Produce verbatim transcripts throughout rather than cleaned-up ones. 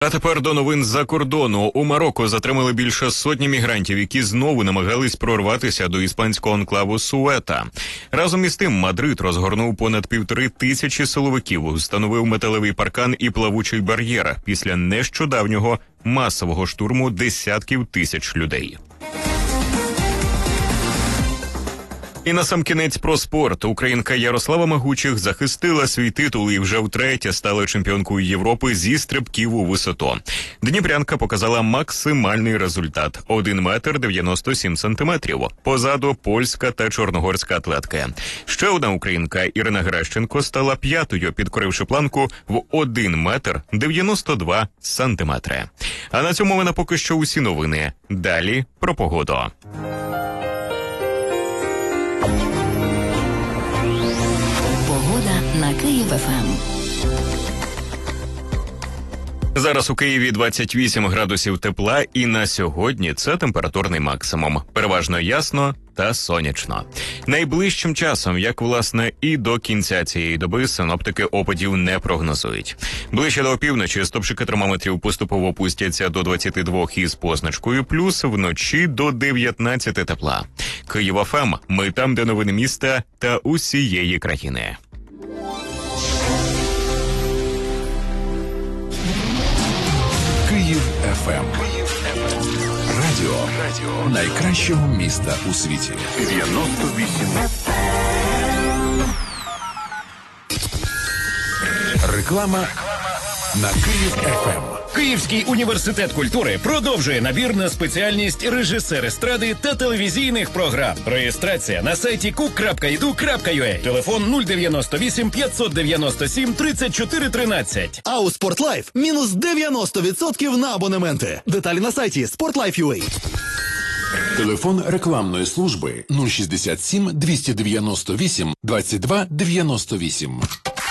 А тепер до новин з-за кордону. У Марокко затримали більше сотні мігрантів, які знову намагались прорватися до іспанського анклаву Суета. Разом із тим Мадрид розгорнув понад півтори тисячі силовиків, встановив металевий паркан і плавучий бар'єр після нещодавнього масового штурму десятків тисяч людей. І насамкінець про спорт. Українка Ярослава Магучих захистила свій титул і вже втретє стала чемпіонкою Європи зі стрибків у висоту. Дніпрянка показала максимальний результат – один метр дев'яносто сім сантиметрів. Позаду польська та чорногорська атлетки. Ще одна українка Ірина Геращенко стала п'ятою, підкоривши планку в один метр дев'яносто два сантиметри. А на цьому в мене поки що усі новини. Далі про погоду. На Київ-ФМ. Зараз у Києві двадцять вісім градусів тепла, і на сьогодні це температурний максимум. Переважно ясно та сонячно. Найближчим часом, як власне і до кінця цієї доби, синоптики опадів не прогнозують. Ближче до опівночі стопчики термометрів поступово опустяться до двадцяти двох із позначкою плюс, вночі до дев'ятнадцяти тепла. Київ-ФМ. Ми там, де новини міста та усієї країни. Київ-ФМ. Радіо. Радіо найкращого міста у світі. дев'яносто вісім. Реклама на Київ-ФМ. Київський університет культури продовжує набір на спеціальність режисер естради та телевізійних програм. Реєстрація на сайті кук крапка і ду крапка ю а. Телефон нуль дев'яносто вісім п'ятсот дев'яносто сім тридцять чотири тринадцять. А у Спортлайф мінус дев'яносто відсотків на абонементи. Деталі на сайті спортлайф крапка ю а. Телефон рекламної служби нуль шістдесят сім двісті дев'яносто вісім двадцять два дев'яносто вісім.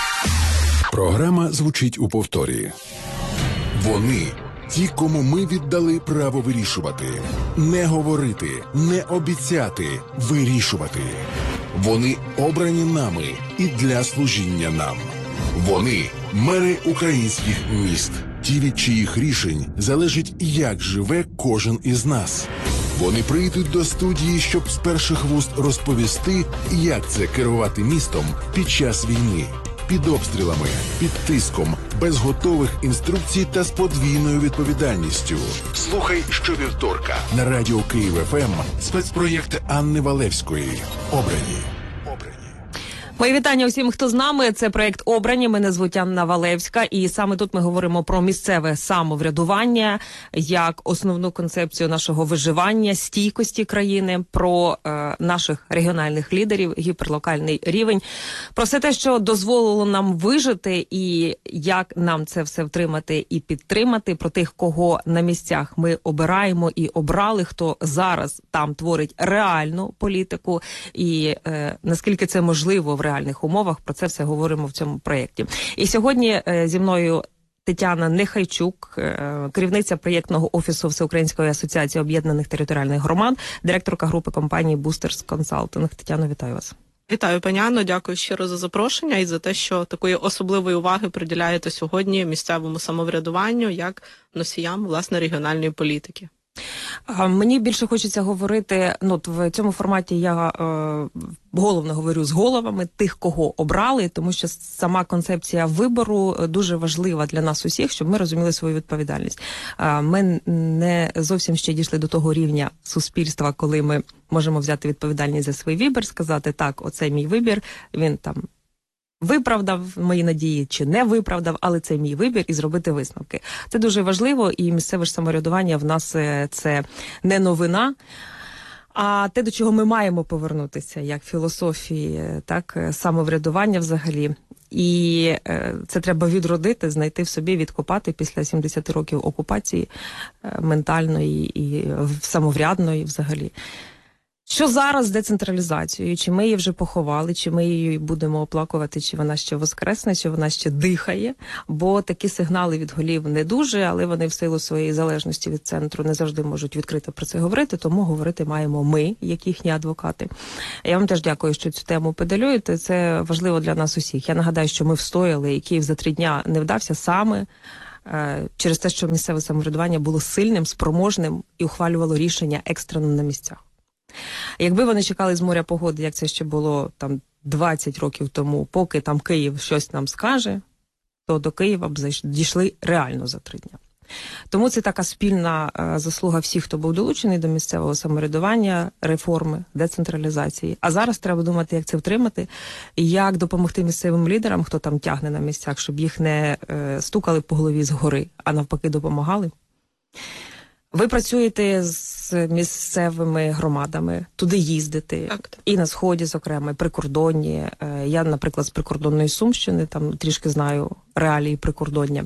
Програма звучить у повторі. Вони – ті, кому ми віддали право вирішувати. Не говорити, не обіцяти, вирішувати. Вони обрані нами і для служіння нам. Вони – мери українських міст. Ті, від чиїх рішень залежить, як живе кожен із нас. Вони прийдуть до студії, щоб з перших вуст розповісти, як це керувати містом під час війни. Під обстрілами, під тиском, без готових інструкцій та з подвійною відповідальністю. Слухай щовівторка на радіо Київ-ФМ спецпроєкт Анни Валевської «Обрані». Мої вітання усім, хто з нами. Це проєкт «Обрані». Мене звуть Анна Валевська. І саме тут ми говоримо про місцеве самоврядування, як основну концепцію нашого виживання, стійкості країни, про е, наших регіональних лідерів, гіперлокальний рівень, про все те, що дозволило нам вижити і як нам це все втримати і підтримати, про тих, кого на місцях ми обираємо і обрали, хто зараз там творить реальну політику і е, наскільки це можливо в реальних умовах, про це все говоримо в цьому проєкті. І сьогодні е, зі мною Тетяна Нехайчук, е, керівниця проєктного офісу Всеукраїнської асоціації об'єднаних територіальних громад, директорка групи компанії Boosters Consulting. Тетяно, вітаю вас. Вітаю, пані Анно, дякую щиро за запрошення і за те, що такої особливої уваги приділяєте сьогодні місцевому самоврядуванню як носіям, власне, регіональної політики. Мені більше хочеться говорити, ну, в цьому форматі я е, головно говорю з головами тих, кого обрали, тому що сама концепція вибору дуже важлива для нас усіх, щоб ми розуміли свою відповідальність. Е, ми не зовсім ще дійшли до того рівня суспільства, коли ми можемо взяти відповідальність за свій вибір, сказати, так, оце мій вибір, він там виправдав мої надії чи не виправдав, але це мій вибір, і зробити висновки. Це дуже важливо, і місцеве ж самоврядування в нас це не новина, а те, до чого ми маємо повернутися, як філософії, так, самоврядування взагалі. І е, це треба відродити, знайти в собі, відкопати після сімдесяти років окупації е, ментальної і самоврядної взагалі. Що зараз з децентралізацією? Чи ми її вже поховали, чи ми її будемо оплакувати, чи вона ще воскресне, чи вона ще дихає? Бо такі сигнали від голів не дуже, але вони в силу своєї залежності від центру не завжди можуть відкрито про це говорити, тому говорити маємо ми, як їхні адвокати. Я вам теж дякую, що цю тему педалюєте, це важливо для нас усіх. Я нагадаю, що ми встояли, і Київ за три дня не вдався саме через те, що місцеве самоврядування було сильним, спроможним і ухвалювало рішення екстрено на місцях. Якби вони чекали з моря погоди, як це ще було там двадцять років тому, поки там Київ щось нам скаже, то до Києва б дійшли реально за три дні. Тому це така спільна е, заслуга всіх, хто був долучений до місцевого самоврядування, реформи, децентралізації. А зараз треба думати, як це втримати, і як допомогти місцевим лідерам, хто там тягне на місцях, щоб їх не е, стукали по голові згори, а навпаки допомагали. Ви працюєте з місцевими громадами, туди їздите, так, так. І на Сході, зокрема, і прикордонні. Я, наприклад, з прикордонної Сумщини, там трішки знаю реалії прикордоння.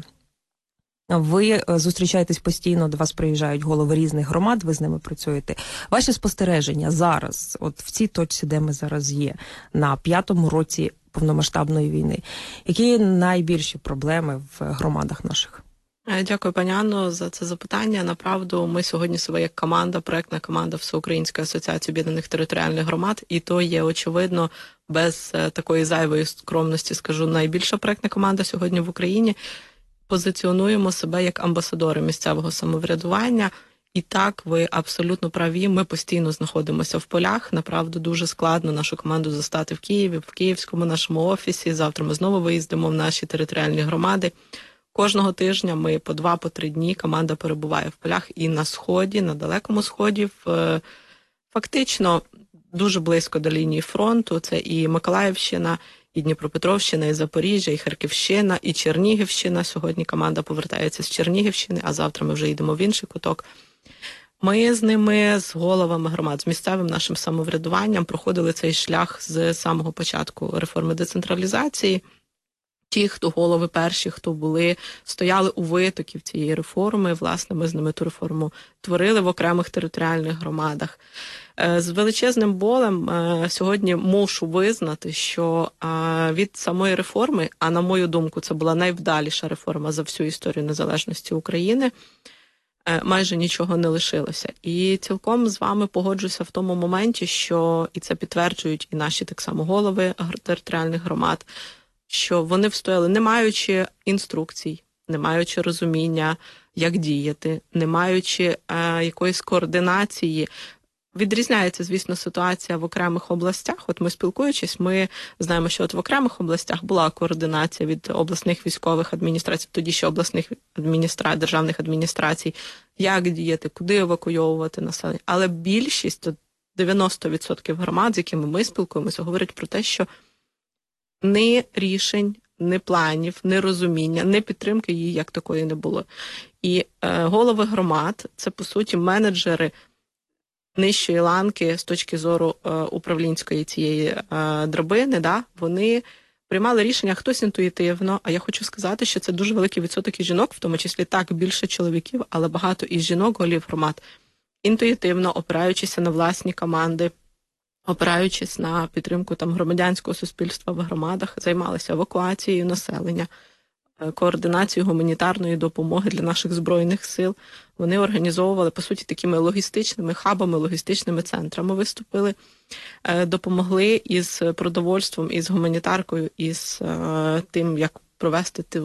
Ви зустрічаєтесь постійно, до вас приїжджають голови різних громад, ви з ними працюєте. Ваші спостереження зараз, от в цій точці, де ми зараз є, на п'ятому році повномасштабної війни, які найбільші проблеми в громадах наших? Дякую, пані Анно, за це запитання. Направду, ми сьогодні себе як команда, проектна команда Всеукраїнської асоціації об'єднаних територіальних громад, і то є, очевидно, без такої зайвої скромності, скажу, найбільша проектна команда сьогодні в Україні. Позиціонуємо себе як амбасадори місцевого самоврядування. І так, ви абсолютно праві, ми постійно знаходимося в полях. Направду, дуже складно нашу команду застати в Києві, в київському нашому офісі. Завтра ми знову виїздимо в наші територіальні громади. Кожного тижня ми по два, по три дні команда перебуває в полях і на Сході, на Далекому Сході, в, фактично дуже близько до лінії фронту. Це і Миколаївщина, і Дніпропетровщина, і Запоріжжя, і Харківщина, і Чернігівщина. Сьогодні команда повертається з Чернігівщини, а завтра ми вже йдемо в інший куток. Ми з ними, з головами громад, з місцевим нашим самоврядуванням проходили цей шлях з самого початку реформи децентралізації. Ті, хто голови перші, хто були, стояли у витоків цієї реформи, власне, ми з ними ту реформу творили в окремих територіальних громадах. З величезним болем сьогодні мушу визнати, що від самої реформи, а на мою думку, це була найвдаліша реформа за всю історію незалежності України, майже нічого не лишилося. І цілком з вами погоджуюся в тому моменті, що, і це підтверджують і наші так само голови територіальних громад, що вони встояли, не маючи інструкцій, не маючи розуміння, як діяти, не маючи е, якоїсь координації. Відрізняється, звісно, ситуація в окремих областях. От ми спілкуючись, ми знаємо, що от в окремих областях була координація від обласних військових адміністрацій, тоді ще обласних адміністра... державних адміністрацій, як діяти, куди евакуйовувати населення. Але більшість, дев'яносто відсотків громад, з якими ми спілкуємося, говорять про те, що ні рішень, ні планів, ні розуміння, ні підтримки її як такої не було. І е, голови громад – це, по суті, менеджери нижчої ланки з точки зору е, управлінської цієї е, драбини. Да? Вони приймали рішення, хтось інтуїтивно, а я хочу сказати, що це дуже великий відсоток і жінок, в тому числі так, більше чоловіків, але багато і жінок, голів громад, інтуїтивно, опираючися на власні команди, опираючись на підтримку там громадянського суспільства в громадах, займалися евакуацією населення, координацією гуманітарної допомоги для наших Збройних сил. Вони організовували, по суті, такими логістичними хабами, логістичними центрами виступили, допомогли із продовольством, із гуманітаркою, із тим, як провести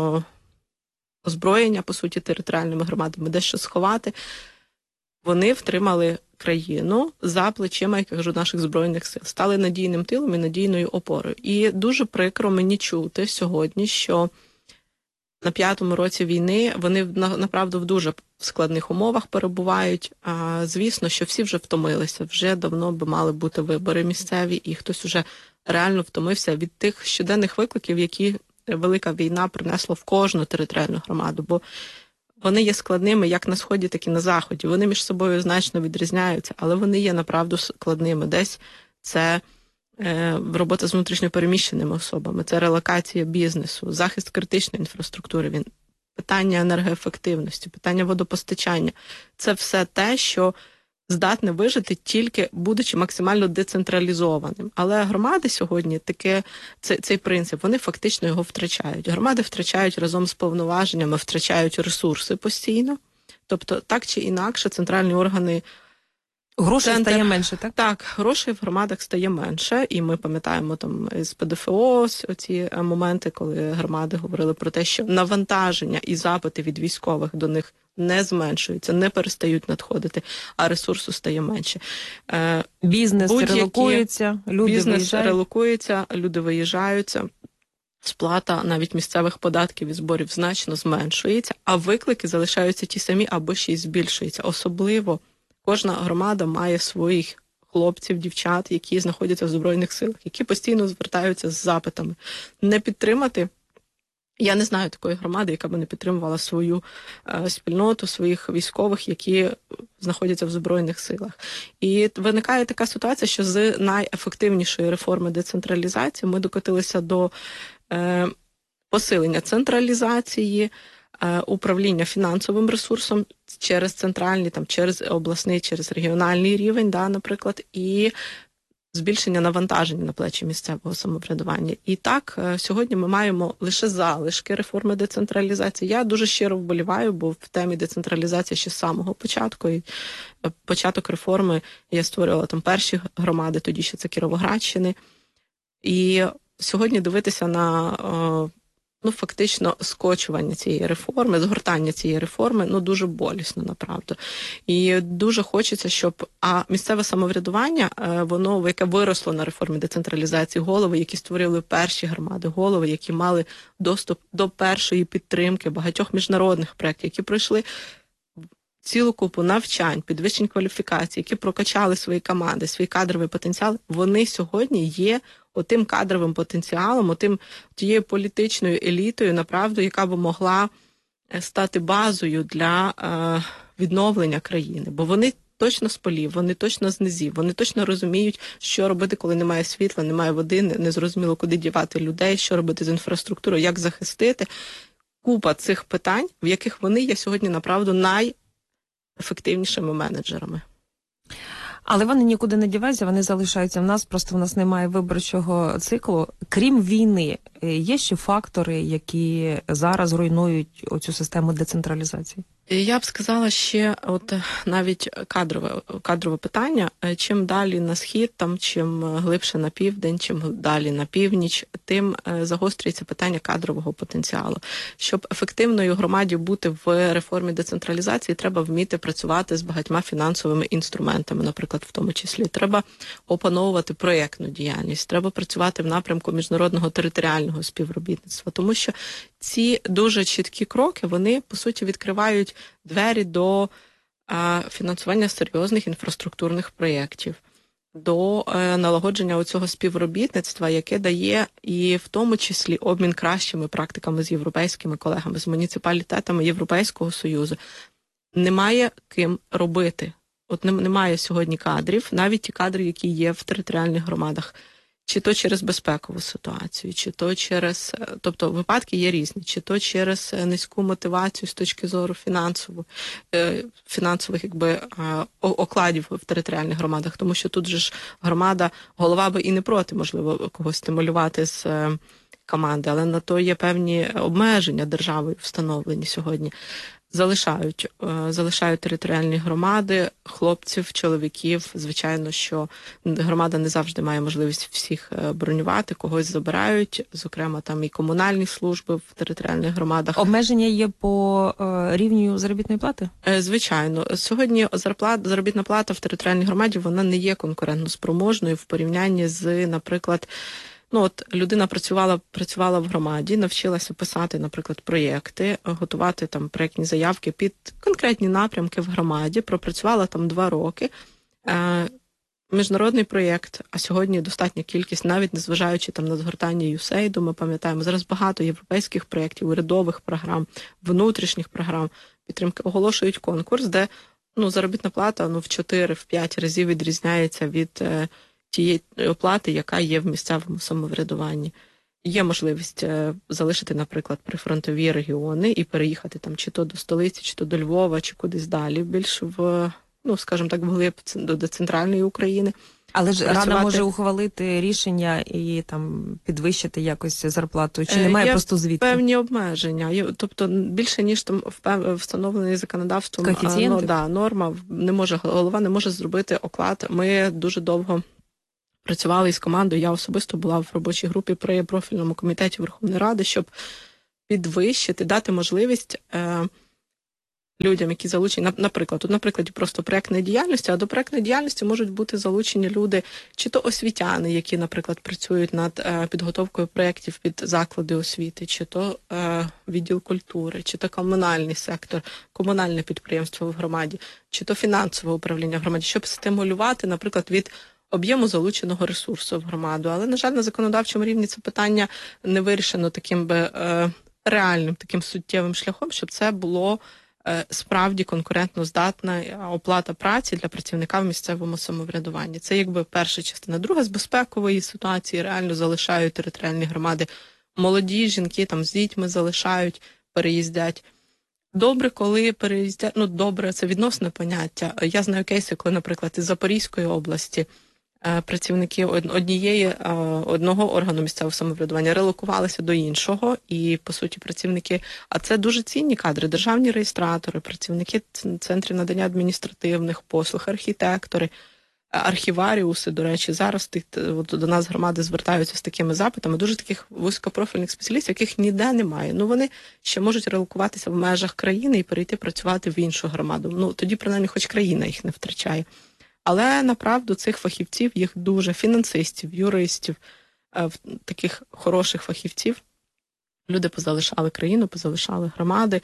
озброєння, по суті, територіальними громадами, дещо сховати. Вони втримали країну за плечима, як я кажу, наших Збройних сил, стали надійним тилом і надійною опорою. І дуже прикро мені чути сьогодні, що на п'ятому році війни вони, направду, в дуже складних умовах перебувають. А, звісно, що всі вже втомилися, вже давно би мали бути вибори місцеві, і хтось вже реально втомився від тих щоденних викликів, які велика війна принесла в кожну територіальну громаду. Бо вони є складними як на Сході, так і на Заході. Вони між собою значно відрізняються, але вони є направду складними. Десь це е, робота з внутрішньопереміщеними особами, це релокація бізнесу, захист критичної інфраструктури, він, питання енергоефективності, питання водопостачання. Це все те, що здатне вижити тільки будучи максимально децентралізованим. Але громади сьогодні таке, цей, цей принцип, вони фактично його втрачають. Громади втрачають разом з повноваженнями, втрачають ресурси постійно. Тобто, так чи інакше, центральні органи Грошей Центр... стає менше, так? Так, грошей в громадах стає менше, і ми пам'ятаємо там з ПДФО оці моменти, коли громади говорили про те, що навантаження і запити від військових до них не зменшуються, не перестають надходити, а ресурсу стає менше. Бізнес релокується, люди бізнес виїжджають. релокується, люди виїжджаються. Сплата навіть місцевих податків і зборів значно зменшується, а виклики залишаються ті самі або ще й збільшуються. Особливо кожна громада має своїх хлопців, дівчат, які знаходяться в Збройних силах, які постійно звертаються з запитами. Не підтримати, я не знаю такої громади, яка би не підтримувала свою е, спільноту, своїх військових, які знаходяться в Збройних силах. І виникає така ситуація, що з найефективнішої реформи децентралізації ми докотилися до е, посилення централізації, управління фінансовим ресурсом через центральний, там, через обласний, через регіональний рівень, да, наприклад, і збільшення навантаження на плечі місцевого самоврядування. І так, сьогодні ми маємо лише залишки реформи децентралізації. Я дуже щиро вболіваю, бо в темі децентралізації ще з самого початку. І початок реформи я створювала там перші громади, тоді ще це Кіровоградщини. І сьогодні дивитися на ну, фактично, скочування цієї реформи, згортання цієї реформи, ну, дуже болісно, направду. І дуже хочеться, щоб, а місцеве самоврядування, воно, яке виросло на реформі децентралізації, голови, які створювали перші громади, голови, які мали доступ до першої підтримки багатьох міжнародних проєктів, які пройшли цілу купу навчань, підвищень кваліфікацій, які прокачали свої команди, свій кадровий потенціал, вони сьогодні є отим кадровим потенціалом, отим тією політичною елітою, направду, яка б могла стати базою для е, відновлення країни. Бо вони точно з полів, вони точно з низів, вони точно розуміють, що робити, коли немає світла, немає води, не зрозуміло, куди дівати людей, що робити з інфраструктурою, як захистити. Купа цих питань, в яких вони є сьогодні, направду, найефективнішими менеджерами. Але вони нікуди не діваються, вони залишаються в нас, просто в нас немає виборчого циклу. Крім війни, є ще фактори, які зараз руйнують оцю систему децентралізації? Я б сказала ще, от навіть кадрове, кадрове питання, чим далі на схід, там, чим глибше на південь, чим далі на північ, тим загострюється питання кадрового потенціалу. Щоб ефективною громаді бути в реформі децентралізації, треба вміти працювати з багатьма фінансовими інструментами, наприклад, в тому числі. Треба опановувати проєктну діяльність, треба працювати в напрямку міжнародного територіального співробітництва, тому що ці дуже чіткі кроки, вони, по суті, відкривають двері до а, фінансування серйозних інфраструктурних проєктів, до а, налагодження оцього співробітництва, яке дає і в тому числі обмін кращими практиками з європейськими колегами, з муніципалітетами Європейського Союзу. Немає ким робити. От немає сьогодні кадрів, навіть ті кадри, які є в територіальних громадах, чи то через безпекову ситуацію, чи то через, тобто випадки є різні, чи то через низьку мотивацію з точки зору фінансову, фінансових якби окладів в територіальних громадах, тому що тут же ж громада, голова би і не проти, можливо, когось стимулювати з команди, але на то є певні обмеження державою встановлені сьогодні. Залишають, залишають територіальні громади, хлопців, чоловіків. Звичайно, що громада не завжди має можливість всіх бронювати, когось забирають, зокрема там і комунальні служби в територіальних громадах. Обмеження є по е, рівню заробітної плати? Звичайно. Сьогодні зарплата, заробітна плата в територіальній громаді, вона не є конкурентноспроможною в порівнянні з, наприклад, Ну, от людина працювала, працювала в громаді, навчилася писати, наприклад, проєкти, готувати там проєктні заявки під конкретні напрямки в громаді, пропрацювала там два роки. Е, міжнародний проєкт, а сьогодні достатня кількість, навіть незважаючи там на згортання ю ес ей ай ді, ми пам'ятаємо, зараз багато європейських проєктів, урядових програм, внутрішніх програм підтримки оголошують конкурс, де ну, заробітна плата ну, в чотири-п'ять разів відрізняється від е, тієї оплати, яка є в місцевому самоврядуванні. Є можливість залишити, наприклад, прифронтові регіони і переїхати там чи то до столиці, чи то до Львова, чи кудись далі, більш в, ну, скажімо так, вглиб до центральної України. Але ж працювати. Рада може ухвалити рішення і там підвищити якось зарплату, чи Е, немає є просто звідки? Певні обмеження. Є- Тобто більше, ніж там впев- встановлений законодавством а, Коефіцієнти? ну, да, норма, не може, голова не може зробити оклад. Ми дуже довго працювали із командою, я особисто була в робочій групі при профільному комітеті Верховної Ради, щоб підвищити, дати можливість е, людям, які залучені, на- наприклад, тут на прикладі просто проектної діяльності, а до проектної діяльності можуть бути залучені люди, чи то освітяни, які, наприклад, працюють над е, підготовкою проєктів під заклади освіти, чи то е, відділ культури, чи то комунальний сектор, комунальне підприємство в громаді, чи то фінансове управління в громаді, щоб стимулювати, наприклад, від об'єму залученого ресурсу в громаду. Але, на жаль, на законодавчому рівні це питання не вирішено таким би е, реальним, таким суттєвим шляхом, щоб це було е, справді конкурентно здатна оплата праці для працівника в місцевому самоврядуванні. Це якби перша частина. Друга, з безпекової ситуації реально залишають територіальні громади. Молоді жінки там з дітьми залишають, переїздять. Добре, коли переїздять, ну добре, це відносне поняття. Я знаю кейси, коли, наприклад, із Запорізької області е, працівники од- однієї, е, одного органу місцевого самоврядування релокувалися до іншого, і, по суті, працівники, а це дуже цінні кадри, державні реєстратори, працівники ц- центрів надання адміністративних послуг, архітектори, архіваріуси, до речі, зараз тих, от, до нас громади звертаються з такими запитами, дуже таких вузькопрофільних спеціалістів, яких ніде немає. Ну, вони ще можуть релокуватися в межах країни і перейти працювати в іншу громаду. Ну, тоді, принаймні, хоч країна їх не втрачає. Але, направду, цих фахівців, їх дуже, фінансистів, юристів, е, таких хороших фахівців, люди позалишали країну, позалишали громади,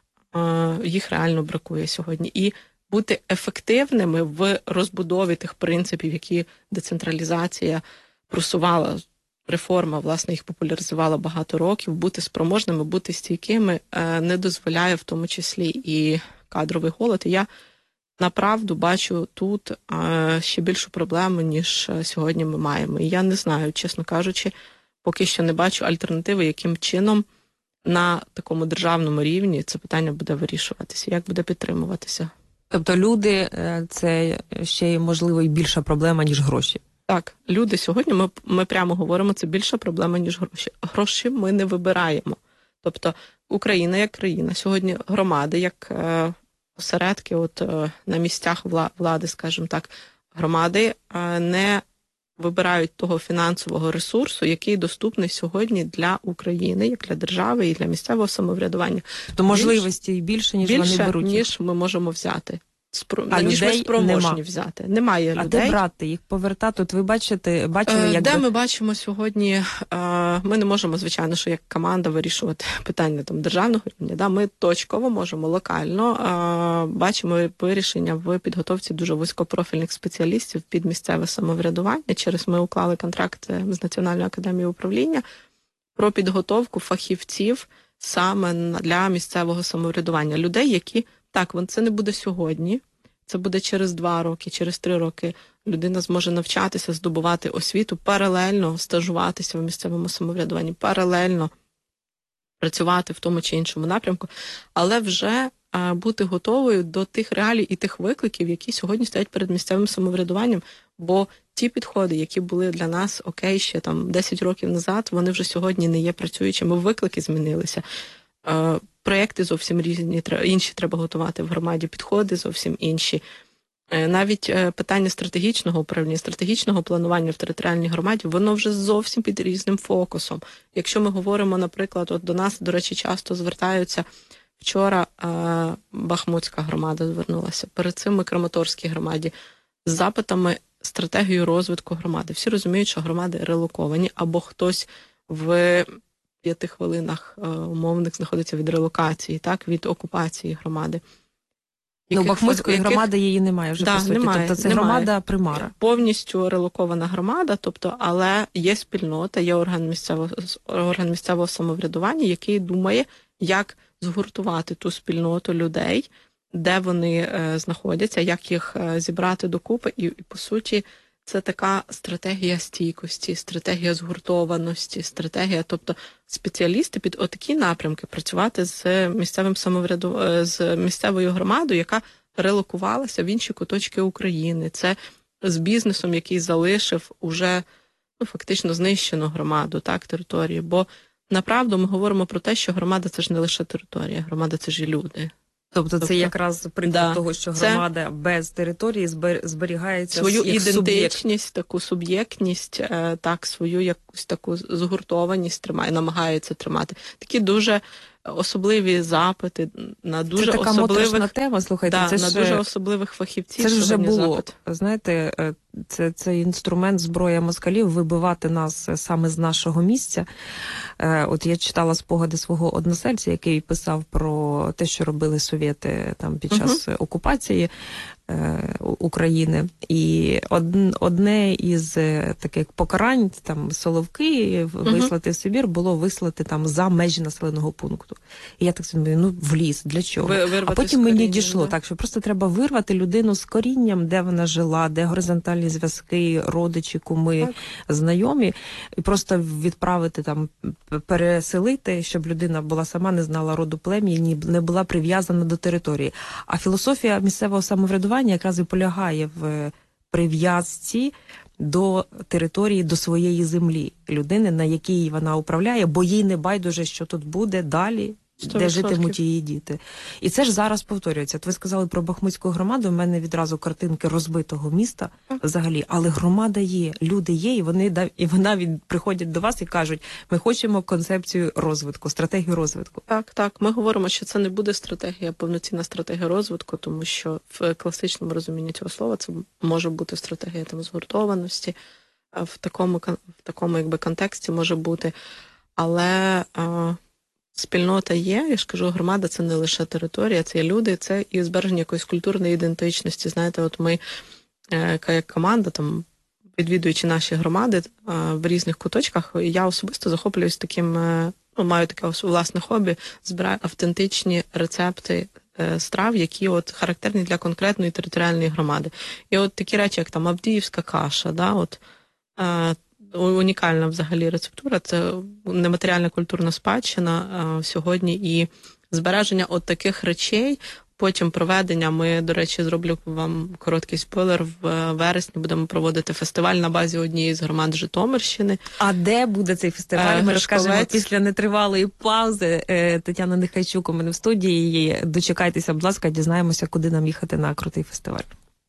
е, їх реально бракує сьогодні. І бути ефективними в розбудові тих принципів, які децентралізація просувала, реформа, власне, їх популяризувала багато років, бути спроможними, бути стійкими е, не дозволяє в тому числі і кадровий голод. І я направду бачу тут е, ще більшу проблему, ніж сьогодні ми маємо. І я не знаю, чесно кажучи, поки що не бачу альтернативи, яким чином на такому державному рівні це питання буде вирішуватися, як буде підтримуватися. Тобто люди е, – це ще й, можливо, і більша проблема, ніж гроші. Так, люди сьогодні, ми, ми прямо говоримо, це більша проблема, ніж гроші. Гроші ми не вибираємо. Тобто Україна як країна, сьогодні громади, як е, осередки от, е, на місцях вла, влади, скажімо так, громади е, не вибирають того фінансового ресурсу, який доступний сьогодні для України, як для держави і для місцевого самоврядування. Тобто можливості більше, ніж більше, вони беруть. ніж ми можемо взяти. Спро... А ніж ми людей спроможні нема. взяти. Немає А людей. де брати їх, повертати? От ви бачите, бачили, Е, як Де би- ми бачимо сьогодні, е, ми не можемо, звичайно, що як команда вирішувати питання там державного рівня. Да? Ми точково можемо локально е, бачимо вирішення в підготовці дуже вузькопрофільних спеціалістів під місцеве самоврядування. Через ми уклали контракт з Національною академією управління про підготовку фахівців саме на- для місцевого самоврядування. Людей, які, так, вон це не буде сьогодні, це буде через два роки, через три роки. Людина зможе навчатися, здобувати освіту, паралельно стажуватися в місцевому самоврядуванні, паралельно працювати в тому чи іншому напрямку, але вже а, бути готовою до тих реалій і тих викликів, які сьогодні стоять перед місцевим самоврядуванням, бо ті підходи, які були для нас окей ще там десять років назад, вони вже сьогодні не є працюючими, виклики змінилися. Е, проєкти зовсім різні, інші треба готувати в громаді, підходи зовсім інші. Е, навіть е, питання стратегічного управління, стратегічного планування в територіальній громаді, воно вже зовсім під різним фокусом. Якщо ми говоримо, наприклад, от до нас, до речі, часто звертаються, вчора е, Бахмутська громада звернулася, перед цим ми Краматорській громаді, з запитами стратегію розвитку громади. Всі розуміють, що громади релоковані, або хтось в п'яти хвилинах е, умовних знаходиться від релокації, так, від окупації громади. Ну, Яких- Бахмутської яких- громади її немає вже, Да, по суті. немає, тобто це немає. громада примара. Повністю релокована громада, тобто, але є спільнота, є орган місцевого, орган місцевого самоврядування, який думає, як згуртувати ту спільноту людей, де вони е, знаходяться, як їх е, зібрати докупи. І, і, по суті, це така стратегія стійкості, стратегія згуртованості, стратегія, тобто спеціалісти під отакі напрямки працювати з місцевим самовряду... з місцевою громадою, яка релокувалася в інші куточки України. Це з бізнесом, який залишив уже ну, фактично знищену громаду, так, територію. Бо направду ми говоримо про те, що громада – це ж не лише територія, громада – це ж і люди. Тобто, тобто це якраз приклад да, того, що громада це без території зберігається свою як ідентичність, суб'єкт. таку суб'єктність, так, свою якусь таку згуртованість тримає, намагається тримати. Такі дуже особливі запити на дуже це така особливих моторошна тема, слухайте, да, це на ж, дуже особливих фахівців. Це ж вже було. Запит. Знаєте, це, це інструмент, зброя москалів вибивати нас саме з нашого місця. От я читала спогади свого односельця, який писав про те, що робили совєти там під час угу. окупації е, України. І од, одне із таких покарань, там Соловки, вислати угу. в Сибір, було вислати там за межі населеного пункту. І я так думаю, ну в ліс, для чого? Ви, а потім мені дійшло, да? так, що просто треба вирвати людину з корінням, де вона жила, де горизонтальні зв'язки, родичі, куми, так. знайомі, і просто відправити там, переселити, щоб людина була сама, не знала роду плем'я, не була прив'язана до території. А філософія місцевого самоврядування якраз і полягає в прив'язці до території, до своєї землі людини, на якій вона управляє, бо їй не байдуже, що тут буде далі, сто відсотків. Де житимуть її діти. І це ж зараз повторюється. От ви сказали про Бахмутську громаду, у мене відразу картинки розбитого міста взагалі, але громада є, люди є, і вони і вона від, приходять до вас і кажуть, ми хочемо концепцію розвитку, стратегію розвитку. Так, так, ми говоримо, що це не буде стратегія, повноцінна стратегія розвитку, тому що в класичному розумінні цього слова це може бути стратегія там згуртованості, в такому, в такому якби контексті може бути, але а, спільнота є, я ж кажу, громада – це не лише територія, це є люди, це і збереження якоїсь культурної ідентичності. Знаєте, от ми, як команда, там, відвідуючи наші громади в різних куточках, я особисто захоплююсь таким, ну, маю таке власне хобі, збираю автентичні рецепти страв, які от характерні для конкретної територіальної громади. І от такі речі, як там Авдіївська каша, да, от, унікальна взагалі рецептура, це нематеріальна культурна спадщина а, сьогодні, і збереження от таких речей, потім проведення, ми, до речі, зроблю вам короткий спойлер, в вересні будемо проводити фестиваль на базі однієї з громад Житомирщини. А де буде цей фестиваль? Ми Гришковець. розкажемо після нетривалої паузи. Тетяна Нехайчук у мене в студії, дочекайтеся, будь ласка, дізнаємося, куди нам їхати на крутий фестиваль.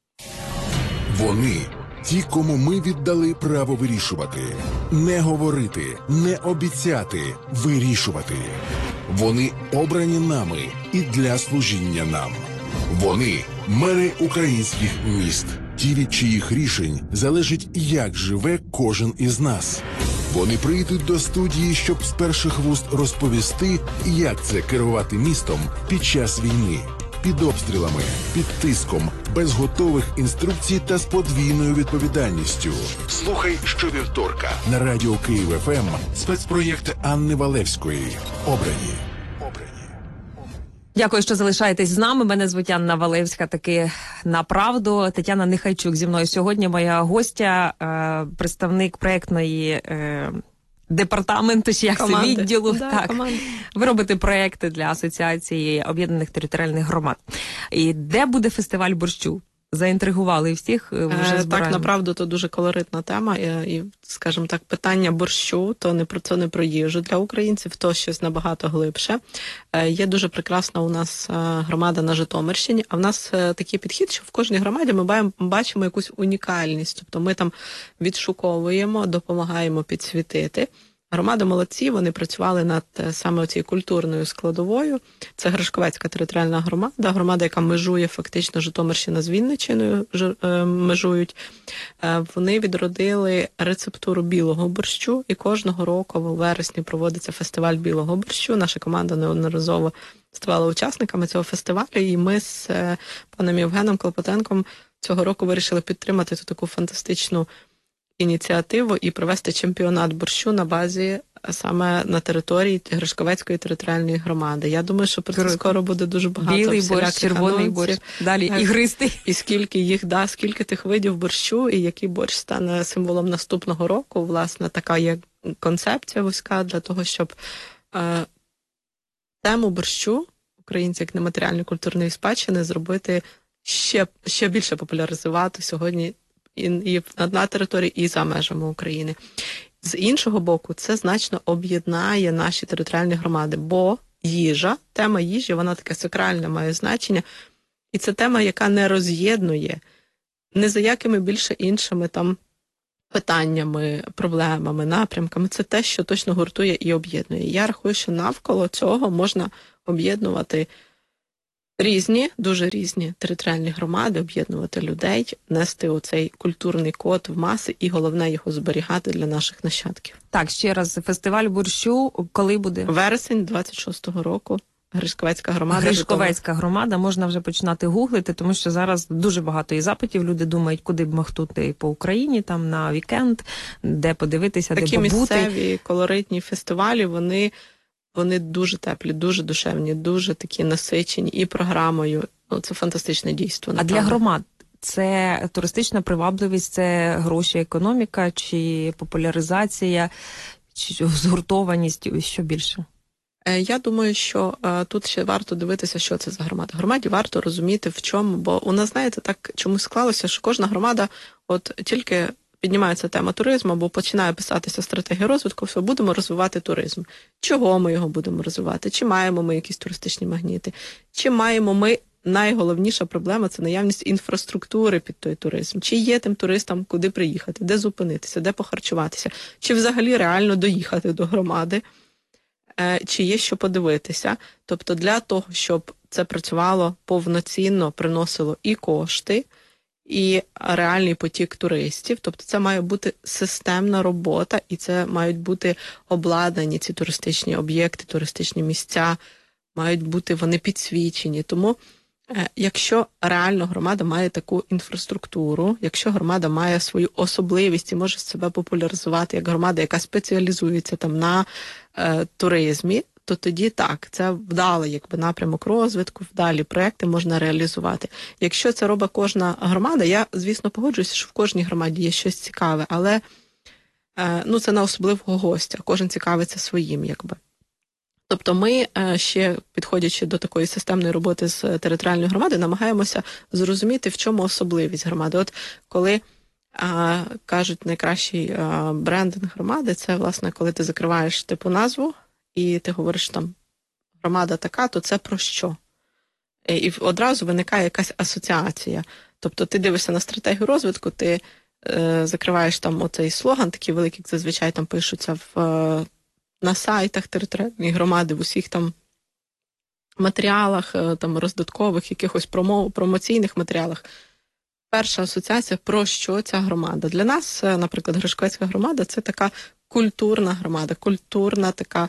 Вони ті, кому ми віддали право вирішувати. Не говорити, не обіцяти, вирішувати. Вони обрані нами і для служіння нам. Вони – мери українських міст. Ті, від чиїх рішень залежить, як живе кожен із нас. Вони прийдуть до студії, щоб з перших вуст розповісти, як це керувати містом під час війни. Під обстрілами, під тиском, без готових інструкцій та з подвійною відповідальністю. Слухай щовівторка на радіо Київ еф ем спецпроєкт Анни Валевської «Обрані». Дякую, що залишаєтесь з нами. Мене звуть Анна Валевська, таки на правду. Тетяна Нехайчук зі мною сьогодні, моя гостя, представник проєктної департаменту, чи як це, відділу. Да, так. Ви робите проекти для Асоціації об'єднаних територіальних громад. І де буде фестиваль борщу? Заінтригували всіх, вже е, збираємо. Так, направду, то дуже колоритна тема. І, і, скажімо так, питання борщу, то не про це не про їжу для українців, то щось набагато глибше. Е, є дуже прекрасна у нас громада на Житомирщині, а в нас е, такий підхід, що в кожній громаді ми бачимо якусь унікальність. Тобто ми там відшуковуємо, допомагаємо підсвітити. Громади молодці, вони працювали над саме цією культурною складовою. Це Гришковецька територіальна громада, громада, яка межує фактично Житомирщина з Вінниччиною, межують. Вони відродили рецептуру білого борщу, і кожного року у вересні проводиться фестиваль білого борщу. Наша команда неодноразово ставала учасниками цього фестивалю, і ми з паном Євгеном Клопотенком цього року вирішили підтримати ту таку фантастичну ініціативу і провести чемпіонат борщу на базі саме на території Гришковецької територіальної громади. Я думаю, що про це скоро буде дуже багато. Білий борщ, червоний борщ, далі так, ігристий. І скільки їх, да, скільки тих видів борщу, і який борщ стане символом наступного року. Власне, така є концепція вузька для того, щоб е, тему борщу, українці як нематеріальної культурної спадщини, зробити ще, ще більше популяризувати сьогодні і, і на території, і за межами України. З іншого боку, це значно об'єднає наші територіальні громади, бо їжа, тема їжі, вона таке сакральне має значення, і це тема, яка не роз'єднує не за якими більше іншими там питаннями, проблемами, напрямками. Це те, що точно гуртує і об'єднує. Я рахую, що навколо цього можна об'єднувати різні, дуже різні територіальні громади, об'єднувати людей, нести оцей культурний код в маси і, головне, його зберігати для наших нащадків. Так, ще раз, фестиваль борщу, коли буде? Вересень двадцять шостого року. Гришковецька громада. Гришковецька громада, можна вже починати гуглити, тому що зараз дуже багато і запитів, люди думають, куди б махнути по Україні, там на вікенд, де подивитися, Такі де побути. Такі місцеві, колоритні фестивалі, вони, вони дуже теплі, дуже душевні, дуже такі насичені і програмою. Ну, це фантастичне дійство. Направду. А для громад це туристична привабливість, це гроші, економіка, чи популяризація, чи згуртованість, що більше? Я думаю, що а, тут ще варто дивитися, що це за громада. Громаді варто розуміти, в чому, бо у нас, знаєте, так чомусь склалося, що кожна громада, от тільки піднімається тема туризму, або починає писатися стратегія розвитку, все, будемо розвивати туризм. Чого ми його будемо розвивати? Чи маємо ми якісь туристичні магніти? Чи маємо ми, найголовніша проблема – це наявність інфраструктури під той туризм. Чи є тим туристам, куди приїхати, де зупинитися, де похарчуватися? Чи взагалі реально доїхати до громади? Чи є що подивитися. Тобто для того, щоб це працювало повноцінно, приносило і кошти, і реальний потік туристів. Тобто це має бути системна робота, і це мають бути обладнані ці туристичні об'єкти, туристичні місця, мають бути вони підсвічені. Тому якщо реально громада має таку інфраструктуру, якщо громада має свою особливість і може себе популяризувати як громада, яка спеціалізується там на е, туризмі, то тоді так, це вдалий якби напрямок розвитку, вдалі проекти можна реалізувати. Якщо це робить кожна громада, я, звісно, погоджуюся, що в кожній громаді є щось цікаве, але е, ну, це на особливого гостя, кожен цікавиться своїм, якби. Тобто ми, ще підходячи до такої системної роботи з територіальною громадою, намагаємося зрозуміти, в чому особливість громади. От коли а, кажуть, найкращий а, брендинг громади, це, власне, коли ти закриваєш типу назву, і ти говориш там громада така, то це про що? І, і одразу виникає якась асоціація. Тобто ти дивишся на стратегію розвитку, ти е, закриваєш там оцей слоган, такий великий, як зазвичай там пишуться в... Е, на сайтах територіальної громади, в усіх там матеріалах, там роздаткових, якихось промо, промоційних матеріалах. Перша асоціація, про що ця громада. Для нас, наприклад, Гришковецька громада – це така культурна громада, культурна така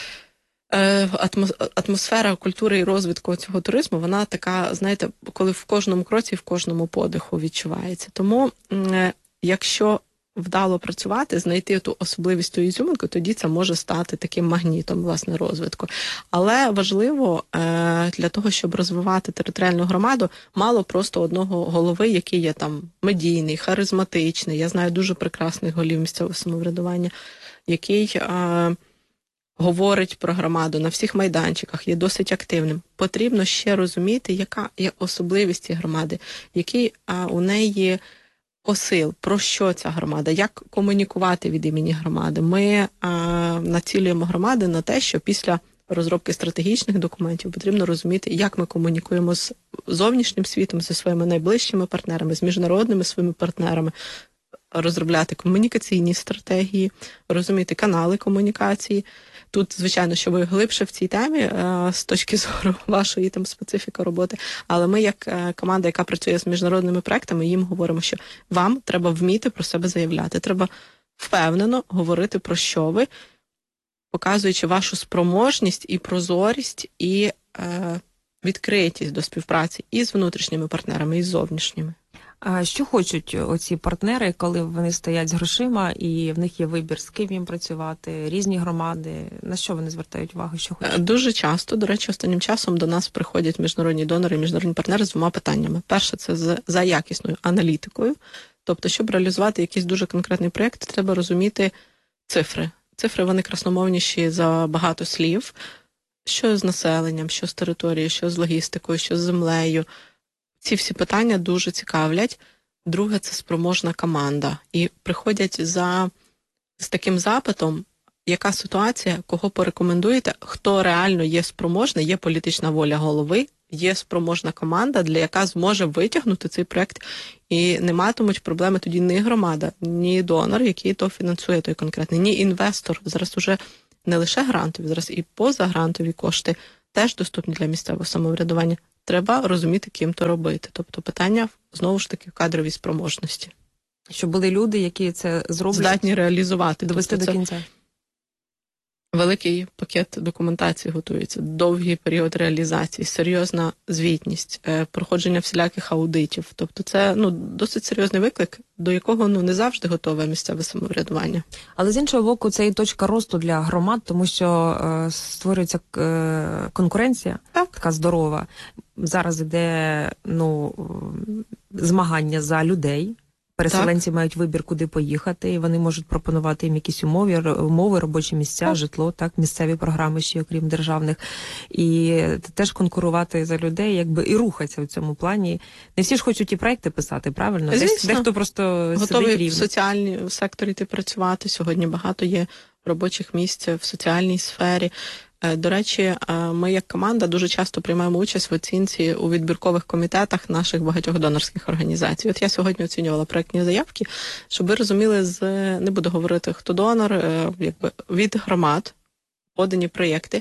е, атмосфера культури і розвитку цього туризму, вона така, знаєте, коли в кожному кроці, в кожному подиху відчувається. Тому, е, якщо вдало працювати, знайти ту особливість, ту ізюминку, тоді це може стати таким магнітом, власне, розвитку. Але важливо для того, щоб розвивати територіальну громаду, мало просто одного голови, який є там медійний, харизматичний. Я знаю дуже прекрасних голів місцевого самоврядування, який е, говорить про громаду на всіх майданчиках, є досить активним. Потрібно ще розуміти, яка є особливість цієї громади, який е, у неї посил, про що ця громада, як комунікувати від імені громади. Ми а, націлюємо громади на те, що після розробки стратегічних документів потрібно розуміти, як ми комунікуємо з зовнішнім світом, зі своїми найближчими партнерами, з міжнародними своїми партнерами, розробляти комунікаційні стратегії, розуміти канали комунікації. Тут, звичайно, що ви глибше в цій темі з точки зору вашої там специфіки роботи, але ми, як команда, яка працює з міжнародними проектами, їм говоримо, що вам треба вміти про себе заявляти, треба впевнено говорити про що ви, показуючи вашу спроможність і прозорість, і е, відкритість до співпраці і з внутрішніми партнерами, і з зовнішніми. А що хочуть оці партнери, коли вони стоять з грошима і в них є вибір, з ким їм працювати, різні громади? На що вони звертають увагу? Що хочуть? Дуже часто, до речі, останнім часом до нас приходять міжнародні донори, міжнародні партнери з двома питаннями. Перше – це за якісною аналітикою. Тобто, щоб реалізувати якийсь дуже конкретний проєкт, треба розуміти цифри. Цифри, вони красномовніші за багато слів. Що з населенням, що з територією, що з логістикою, що з землею. Ці всі питання дуже цікавлять. Друге – це спроможна команда. І приходять за з таким запитом, яка ситуація, кого порекомендуєте, хто реально є спроможний, є політична воля голови, є спроможна команда, для яка зможе витягнути цей проект, і не матимуть проблеми тоді ні громада, ні донор, який то фінансує той конкретний, ні інвестор. Зараз уже не лише грантові, зараз і позагрантові кошти теж доступні для місцевого самоврядування. Треба розуміти, ким то робити. Тобто питання, знову ж таки, в кадровій спроможності. Щоб були люди, які це зроблять. Здатні реалізувати. Довести тобто до кінця. Великий пакет документації готується, довгий період реалізації, серйозна звітність, е, проходження всіляких аудитів. Тобто це ну, досить серйозний виклик, до якого ну, не завжди готове місцеве самоврядування. Але з іншого боку, це і точка росту для громад, тому що е, створюється е, конкуренція, так. така здорова. Зараз іде ну, змагання за людей. Переселенці так. мають вибір, куди поїхати, і вони можуть пропонувати їм якісь умови, умови, робочі місця, так. житло, так, місцеві програми ще, окрім державних. І теж конкурувати за людей, якби і рухатися в цьому плані. Не всі ж хочуть і проекти писати, правильно? Звісно. Дехто просто готовий в соціальній секторі йти працювати. Сьогодні багато є робочих місць в соціальній сфері. До речі, ми як команда дуже часто приймаємо участь в оцінці у відбіркових комітетах наших багатьох донорських організацій. От я сьогодні оцінювала проектні заявки, щоб ви розуміли, з не буду говорити, хто донор, якби від громад подані проєкти.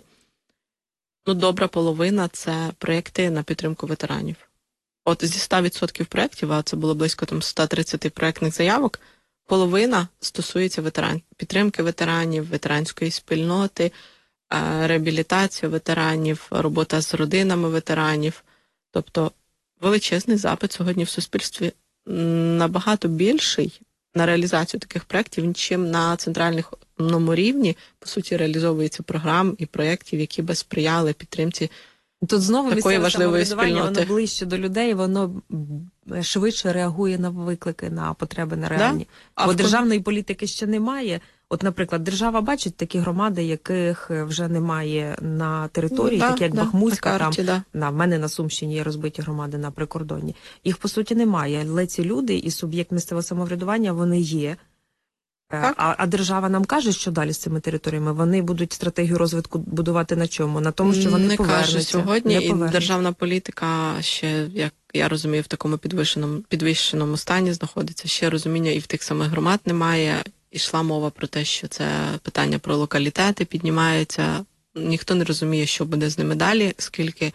Ну, добра половина – це проєкти на підтримку ветеранів. От зі ста відсотків проєктів, а це було близько там сто тридцять проєктних заявок, половина стосується ветеран, підтримки ветеранів, ветеранської спільноти, реабілітація ветеранів, робота з родинами ветеранів. Тобто величезний запит сьогодні в суспільстві набагато більший на реалізацію таких проєктів, чим на центральному рівні, по суті, реалізовується програм і проєктів, які би сприяли підтримці Тут знову такої важливої спільноти. спільноти. Воно ближче до людей, воно швидше реагує на виклики, на потреби, на реальні. Да? Бо в... державної політики ще немає. От, наприклад, держава бачить такі громади, яких вже немає на території, да, такі як да, Бахмутська, карті, там, да. на, в мене на Сумщині є розбиті громади на прикордонні. Їх, по суті, немає. Але ці люди і суб'єкт місцевого самоврядування, вони є. А, а держава нам каже, що далі з цими територіями? Вони будуть стратегію розвитку будувати на чому? На тому, що вони не повернуться. Каже сьогодні, не і державна політика ще, як я розумію, в такому підвищеному, підвищеному стані знаходиться. Ще розуміння і в тих самих громад немає. Ішла мова про те, що це питання про локалітети піднімається. Ніхто не розуміє, що буде з ними далі, скільки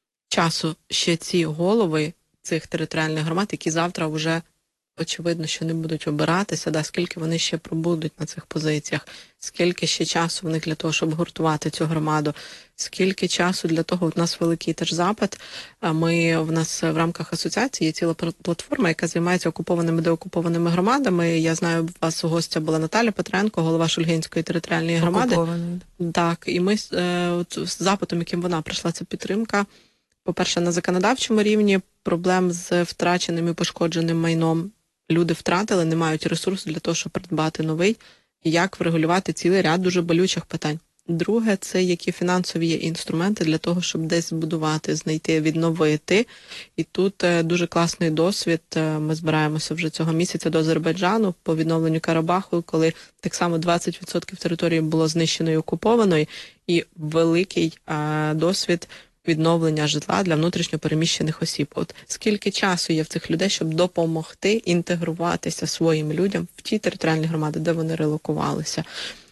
часу ще ці голови цих територіальних громад, які завтра вже очевидно, що не будуть обиратися, да, скільки вони ще пробудуть на цих позиціях, скільки ще часу в них для того, щоб гуртувати цю громаду, скільки часу для того, у нас великий теж запит. Ми, в нас в рамках асоціації є ціла платформа, яка займається окупованими, деокупованими громадами. Я знаю, у вас у гостя була Наталя Петренко, голова Шульгинської територіальної громади. Окупований. Так, і ми от, з запитом, яким вона прийшла, це підтримка. По-перше, на законодавчому рівні проблем з втраченим і пошкодженим майном. Люди втратили, не мають ресурсу для того, щоб придбати новий. І як врегулювати цілий ряд дуже болючих питань. Друге, це які фінансові є інструменти для того, щоб десь збудувати, знайти, відновити. І тут дуже класний досвід. Ми збираємося вже цього місяця до Азербайджану по відновленню Карабаху, коли так само двадцять відсотків території було знищено і окуповано, і великий а, досвід відновлення житла для внутрішньопереміщених осіб. От скільки часу є в цих людей, щоб допомогти інтегруватися своїм людям в ті територіальні громади, де вони релокувалися.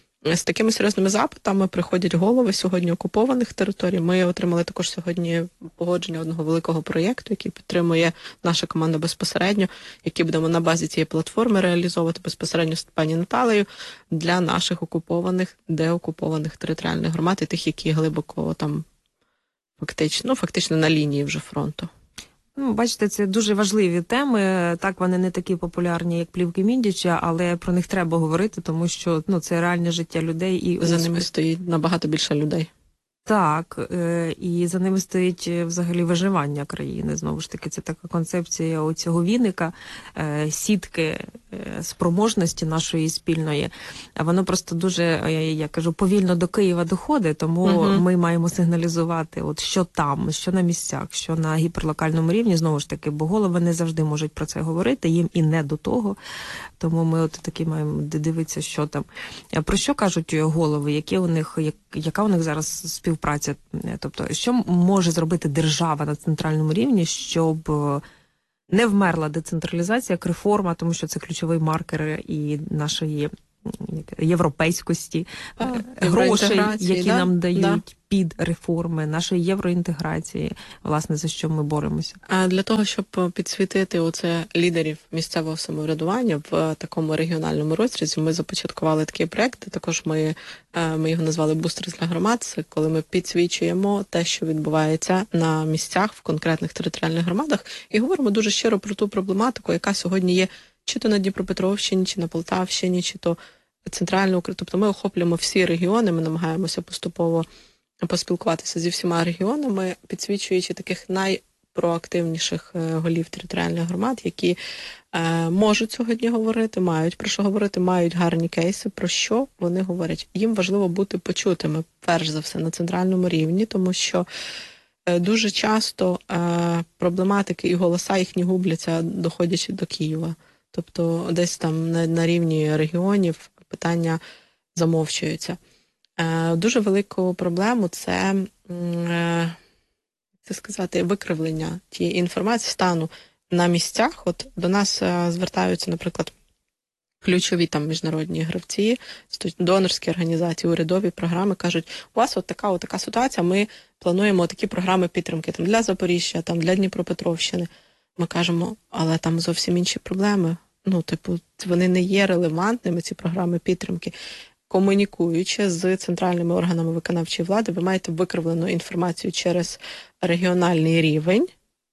З такими серйозними запитами приходять голови сьогодні окупованих територій. Ми отримали також сьогодні погодження одного великого проєкту, який підтримує наша команда безпосередньо, який будемо на базі цієї платформи реалізовувати безпосередньо з пані Наталею для наших окупованих, деокупованих територіальних громад і тих, які глибоко там Фактично, ну, фактично на лінії вже фронту. Ну, бачите, це дуже важливі теми. Так, вони не такі популярні, як плівки Міндіча, але про них треба говорити, тому що ну, це реальне життя людей. І за ними стоїть набагато більше людей. Так, е, і за ними стоїть е, взагалі виживання країни. Знову ж таки, це така концепція оцього віника, е, сітки е, спроможності нашої спільної. А воно просто дуже, е, я кажу, повільно до Києва доходить, тому Мгм. ми маємо сигналізувати, от що там, що на місцях, що на гіперлокальному рівні, знову ж таки, бо голови не завжди можуть про це говорити, їм і не до того. Тому ми от таки маємо дивитися, що там. А про що кажуть голови, які у них, як, яка у них зараз співпраця? Тобто, що може зробити держава на центральному рівні, щоб е, не вмерла децентралізація, як реформа, тому що це ключовий маркер і нашої м, як, європейськості, А, е, грошей, євроінтеграції, які да? нам дають Да. під реформи, нашої євроінтеграції, власне, за що ми боремося. А для того, щоб підсвітити оце лідерів місцевого самоврядування в такому регіональному розрізі, ми започаткували такий проект. Також ми, е, ми його назвали «Бустер для громад». Це коли ми підсвічуємо те, що відбувається на місцях в конкретних територіальних громадах, і говоримо дуже щиро про ту проблематику, яка сьогодні є чи то на Дніпропетровщині, чи на Полтавщині, чи то центральна Україна. Тобто ми охоплюємо всі регіони, ми намагаємося поступово поспілкуватися зі всіма регіонами, підсвічуючи таких найпроактивніших е, голів територіальних громад, які е, можуть сьогодні говорити, мають про що говорити, мають гарні кейси, про що вони говорять. Їм важливо бути почутими, перш за все, на центральному рівні, тому що е, дуже часто е, проблематики і голоса їхні губляться, доходячи до Києва. Тобто десь там на, на рівні регіонів питання замовчуються. Е, Дуже велику проблему це, е, це сказати, викривлення тієї інформації, стану на місцях. От до нас е, звертаються, наприклад, ключові там міжнародні гравці, сто- донорські організації, урядові програми, кажуть, у вас от така, от така ситуація, ми плануємо такі програми підтримки там, для Запоріжжя, там, для Дніпропетровщини. Ми кажемо, але там зовсім інші проблеми. Ну, типу, вони не є релевантними, ці програми підтримки. Комунікуючи з центральними органами виконавчої влади, ви маєте викривлену інформацію через регіональний рівень,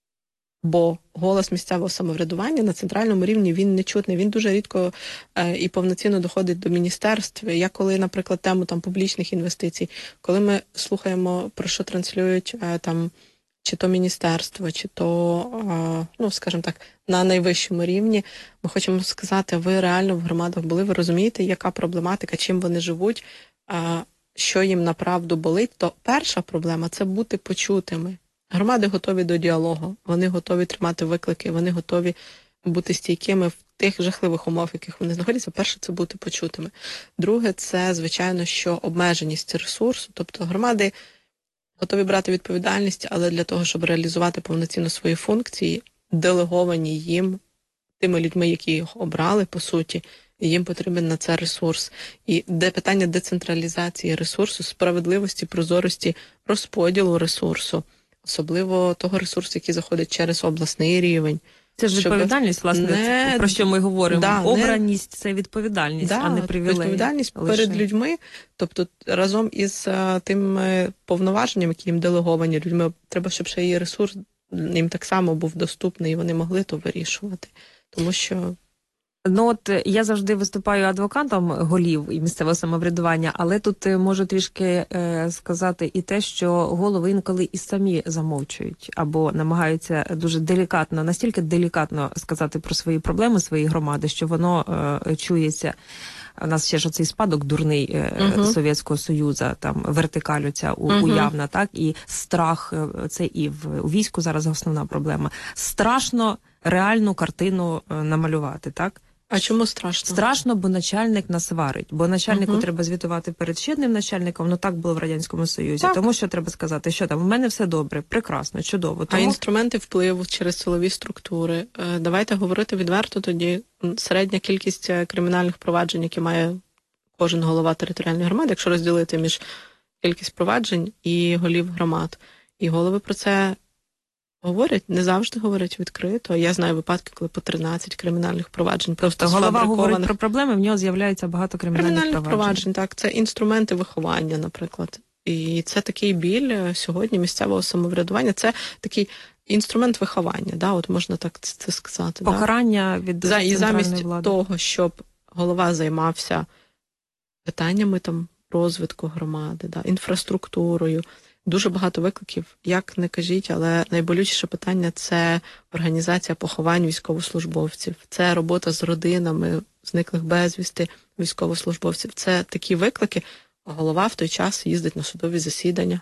бо голос місцевого самоврядування на центральному рівні він не чутний, він дуже рідко е, і повноцінно доходить до міністерств. Я коли, наприклад, тему там публічних інвестицій, коли ми слухаємо, про що транслюють е, там чи то міністерство, чи то, е, ну, скажімо так, на найвищому рівні, ми хочемо сказати, ви реально в громадах були, ви розумієте, яка проблематика, чим вони живуть, е, що їм направду болить, то перша проблема – це бути почутими. Громади готові до діалогу, вони готові тримати виклики, вони готові бути стійкими в тих жахливих умовах, в яких вони знаходяться. Перше – це бути почутими. Друге – це, звичайно, що обмеженість ресурсу, тобто громади готові брати відповідальність, але для того, щоб реалізувати повноцінно свої функції, делеговані їм тими людьми, які їх обрали, по суті, їм потрібен на це ресурс. І де питання децентралізації ресурсу, справедливості, прозорості, розподілу ресурсу, особливо того ресурсу, який заходить через обласний рівень. Це ж Щоб відповідальність, власне, не- про що ми говоримо. Да, не- Обраність – це відповідальність, Да, а не привілей. відповідальність лише. перед людьми, тобто разом із а, тими повноваженнями, які їм делеговані людьми, треба, щоб ще її ресурс їм так само був доступний, і вони могли то вирішувати. Тому що Ну от е, я завжди виступаю адвокатом голів і місцевого самоврядування, але тут е, можу трішки е, сказати і те, що голови інколи і самі замовчують або намагаються дуже делікатно, настільки делікатно сказати про свої проблеми своєї громади, що воно е, чується. У нас ще ж оцей спадок дурний е, Мгм. Совєтського Союзу, там вертикаль оця у, Мгм. уявна, так, і страх, е, це і в у війську зараз основна проблема. Страшно реальну картину е, намалювати, так? а чому страшно? Страшно, бо начальник нас варить. Бо начальнику Мгм. треба звітувати перед ще одним начальником, ну так було в Радянському Союзі. Так. Тому що треба сказати, що там, у мене все добре, прекрасно, чудово. А Тому інструменти впливу через силові структури. Е, Давайте говорити відверто тоді. М, Середня кількість е, кримінальних проваджень, які має кожен голова територіальної громади, якщо розділити між кількість проваджень і голів громад. І голови про це говорять, не завжди говорять відкрито. Я знаю випадки, коли по тринадцять кримінальних проваджень просто тобто голова говорить сфабрикованих. про проблеми, в нього з'являється багато кримінальних, Кримінальних проваджень. проваджень, так, це інструменти виховання, наприклад. І це такий біль е, сьогодні місцевого самоврядування, це такий інструмент виховання, да, от можна так це, це сказати. Покарання від Да? За, і центральної замість влади. того, щоб голова займався питаннями там розвитку громади, да, інфраструктурою. Дуже багато викликів, як не кажіть, але найболючіше питання – це організація поховань військовослужбовців, це робота з родинами зниклих безвісти військовослужбовців. Це такі виклики. Голова в той час їздить на судові засідання,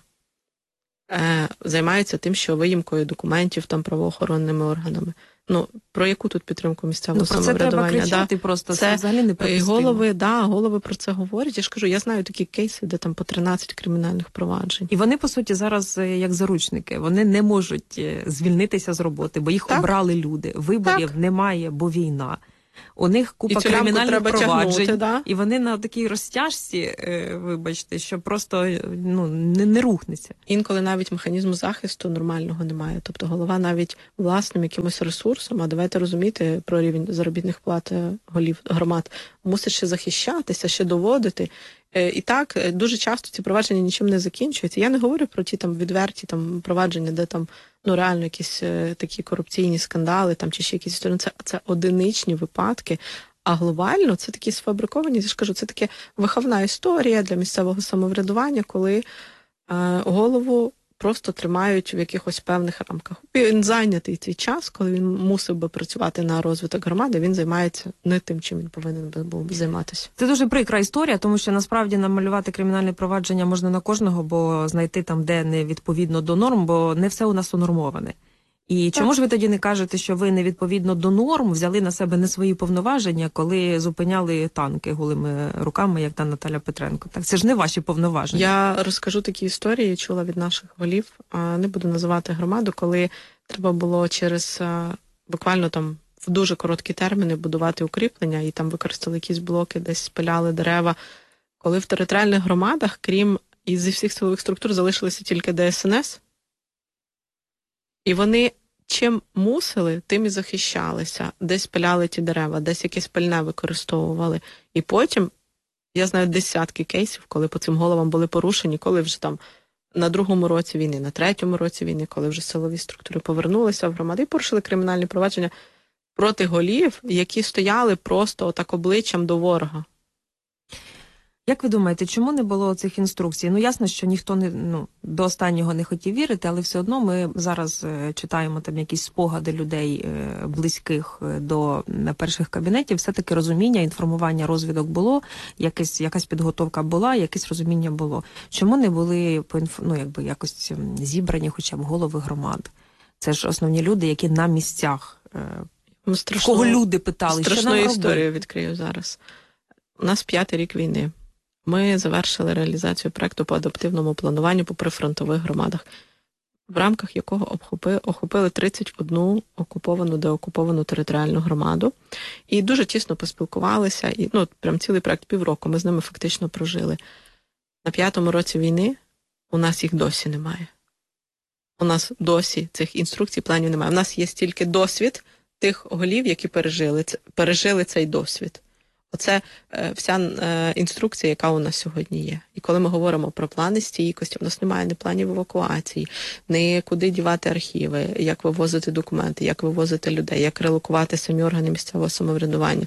е, займається тим, що виїмкою документів там правоохоронними органами. Ну, про яку тут підтримку місцевого ну, самоврядування? Про це треба кричати, да. просто це, це взагалі не пропустимо. Голови, да, голови про це говорять. Я ж кажу, я знаю такі кейси, де там по тринадцять кримінальних проваджень. І вони, по суті, зараз як заручники. Вони не можуть звільнитися з роботи, бо їх так. обрали люди. Виборів так. немає, бо війна. У них купа кримінальних проваджень, тягнути, да? І вони на такій розтяжці, вибачте, що просто ну, не, не рухнеться. Інколи навіть механізму захисту нормального немає. Тобто голова навіть власним якимось ресурсом, а давайте розуміти про рівень заробітних плат голів громад, мусить ще захищатися, ще доводити. І так, дуже часто ці провадження нічим не закінчуються. Я не говорю про ті там відверті там провадження, де там ну реально якісь е, такі корупційні скандали там чи ще якісь історії. Це, це одиничні випадки, а глобально це такі сфабриковані, я ж кажу, це таке виховна історія для місцевого самоврядування, коли е, голову просто тримають в якихось певних рамках. Він зайнятий цей час, коли він мусив би працювати на розвиток громади, він займається не тим, чим він повинен був би займатися. Це дуже прикра історія, тому що насправді намалювати кримінальне провадження можна на кожного, бо знайти там, де не відповідно до норм, бо не все у нас унормоване. І так. Чому ж ви тоді не кажете, що ви не відповідно до норм взяли на себе не свої повноваження, коли зупиняли танки голими руками, як та Наталя Петренко? Так це ж не ваші повноваження. Я розкажу такі історії, чула від наших голів, не буду називати громаду, коли треба було через буквально там в дуже короткі терміни будувати укріплення, і там використали якісь блоки, десь спиляли дерева. Коли в територіальних громадах, крім і зі всіх силових структур, залишилися тільки Де Ес Ен Ес, і вони чим мусили, тим і захищалися. Десь пиляли ті дерева, десь якесь пальне використовували. І потім, я знаю десятки кейсів, коли по цим головам були порушені, коли вже там на другому році війни, на третьому році війни, коли вже силові структури повернулися в громади і порушили кримінальні провадження проти голів, які стояли просто отак обличчям до ворога. Як ви думаєте, чому не було цих інструкцій? Ну, ясно, що ніхто не ну до останнього не хотів вірити, але все одно ми зараз е, читаємо там якісь спогади людей е, близьких до е, перших кабінетів. Все-таки розуміння, інформування, розвідок було, якась, якась підготовка була, якесь розуміння було. Чому не були ну, якби якось зібрані хоча б голови громад? Це ж основні люди, які на місцях. Е, страшно, кого люди питали, що нам робити? Страшну історію відкрию зараз. У нас п'ятий рік війни. Ми завершили реалізацію проекту по адаптивному плануванню по прифронтових громадах, в рамках якого охопили, охопили тридцять одну окуповану, деокуповану територіальну громаду. І дуже тісно поспілкувалися. І, ну, прям цілий проект півроку ми з ними фактично прожили. На п'ятому році війни у нас їх досі немає. У нас досі цих інструкцій, планів немає. У нас є стільки досвід тих голів, які пережили, пережили цей досвід. Оце е, вся е, інструкція, яка у нас сьогодні є. І коли ми говоримо про плани стійкості, у нас немає ні планів евакуації, ні куди дівати архіви, як вивозити документи, як вивозити людей, як релокувати самі органи місцевого самоврядування.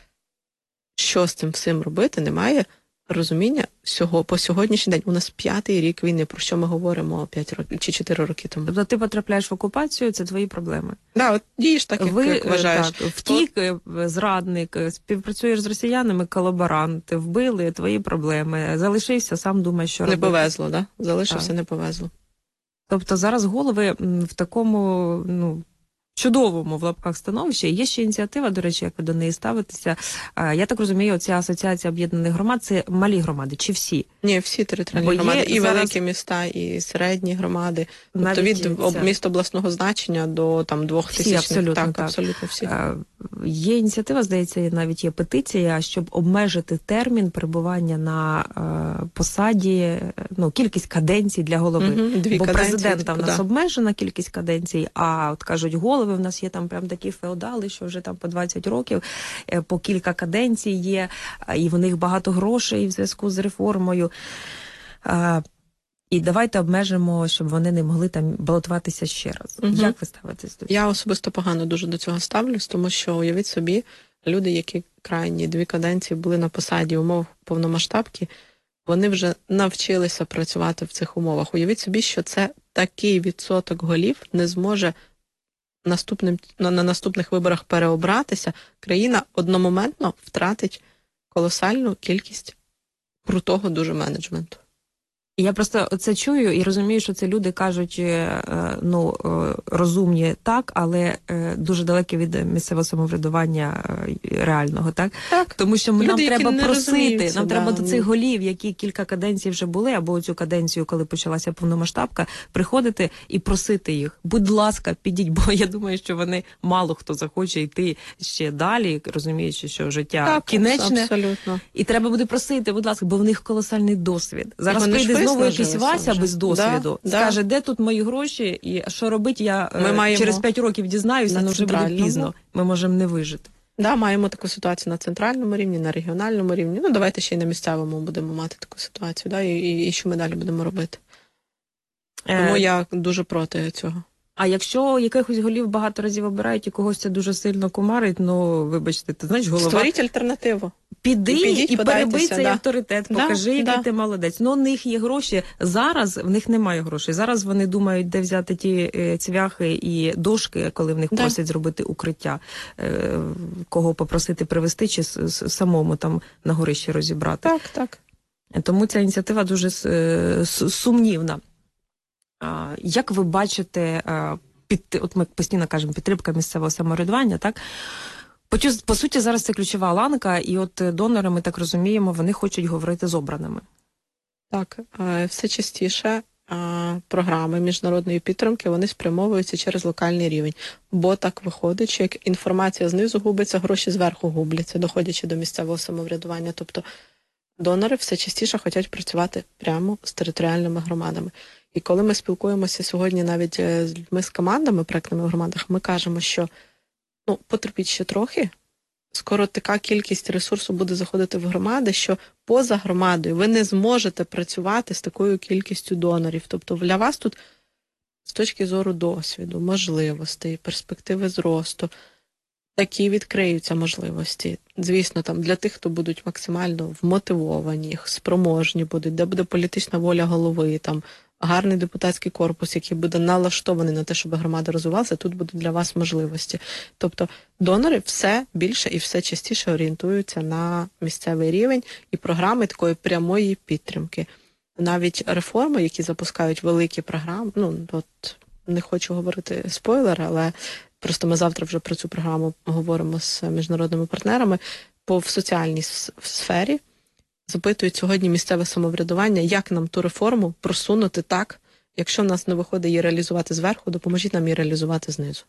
Що з цим всім робити, немає розуміння всього по сьогоднішній день. У нас п'ятий рік війни, про що ми говоримо п'ять років чи чотири роки тому. Тобто ти потрапляєш в окупацію, це твої проблеми? Да, от дієш так, як, Ви, як вважаєш. Так, втік, зрадник, співпрацюєш з росіянами, колаборант, вбили, твої проблеми. Залишився, сам думаєш, що не робити. Не повезло, да? Залишився, так. Не повезло. Тобто зараз голови в такому, ну, чудовому в лапках становищі. Є ще ініціатива, до речі, як ви до неї ставитеся. Я так розумію, ця асоціація об'єднаних громад – це малі громади, чи всі? Ні, всі територіальні Бо громади, і зараз... великі міста, і середні громади. Тобто від об... міст обласного значення до там двох тисячних. Абсолютно, так, так, абсолютно всі. Є ініціатива, здається, навіть є петиція, щоб обмежити термін перебування на е, посаді, ну, кількість каденцій для голови. Угу, дві Бо каденції, президента в нас да. обмежена кількість каденцій, а от кажуть, голови в нас є там прям такі феодали, що вже там по двадцять років, е, по кілька каденцій є, і в них багато грошей в зв'язку з реформою. Е, І давайте обмежимо, щоб вони не могли там балотуватися ще раз. Угу. Як ви ставитесь до цього? Я особисто погано дуже до цього ставлюсь, тому що, уявіть собі, люди, які крайні дві каденції були на посаді умов повномасштабки, Вони вже навчилися працювати в цих умовах. Уявіть собі, що це такий відсоток голів не зможе наступним, на, на наступних виборах переобратися. Країна одномоментно втратить колосальну кількість крутого дуже менеджменту. Я просто це чую і розумію, що це люди кажуть, ну, розумні так, але дуже далекі від місцевого самоврядування реального, так? Так. Тому що нам Люди, треба просити, нам да. треба до цих голів, які кілька каденцій вже були, або цю каденцію, коли почалася повномасштабка, приходити і просити їх. Будь ласка, підіть, бо я думаю, що вони мало хто захоче йти ще далі, розуміючи, що життя так, кінечне. Абсолютно. І треба буде просити, будь ласка, бо в них колосальний досвід. Зараз прийде знову якийсь Вася вже без досвіду, да, скаже, да. де тут мої гроші і що робити, я Ми маємо через п'ять років дізнаюся, але вже буде пізно. Ми можемо не вижити. Да, маємо таку ситуацію на центральному рівні, на регіональному рівні. Ну, давайте ще й на місцевому будемо мати таку ситуацію, да, і, і, і що ми далі будемо робити. Тому е... я дуже проти цього. А якщо якихось голів багато разів обирають і когось це дуже сильно кумарить, ну, вибачте, ти знаєш, голова... Створіть альтернативу. Піди і, і перебий цей да. авторитет, покажи, да, який да. ти молодець. Ну, у них є гроші. Зараз в них немає грошей. Зараз вони думають, де взяти ті е, цвяхи і дошки, коли в них да. просять зробити укриття. Е, кого попросити привезти, чи с, с, самому там на горищі розібрати. Так, так. Тому ця ініціатива дуже е, сумнівна. А, як ви бачите, а, під, от ми постійно кажемо, підтримка місцевого самоврядування, так? По, по суті, зараз це ключова ланка, і от донори, ми так розуміємо, вони хочуть говорити з обраними. Так, все частіше програми міжнародної підтримки, вони спрямовуються через локальний рівень. Бо так виходить, що як інформація знизу губиться, гроші зверху губляться, доходячи до місцевого самоврядування. Тобто донори все частіше хочуть працювати прямо з територіальними громадами. І коли ми спілкуємося сьогодні навіть з людьми з командами, проектними в громадах, ми кажемо, що ну, потерпіть ще трохи, скоро така кількість ресурсу буде заходити в громади, що поза громадою ви не зможете працювати з такою кількістю донорів. Тобто для вас тут з точки зору досвіду, можливостей, перспективи зросту, такі відкриються можливості. Звісно, там для тих, хто будуть максимально вмотивовані, спроможні будуть, де буде політична воля голови, там гарний депутатський корпус, який буде налаштований на те, щоб громада розвивалася, тут будуть для вас можливості. Тобто донори все більше і все частіше орієнтуються на місцевий рівень і програми такої прямої підтримки. Навіть реформи, які запускають великі програми, ну, от не хочу говорити спойлер, але просто ми завтра вже про цю програму говоримо з міжнародними партнерами, по в соціальній сфері запитують сьогодні місцеве самоврядування, як нам ту реформу просунути так, якщо в нас не виходить її реалізувати зверху, допоможіть нам її реалізувати знизу.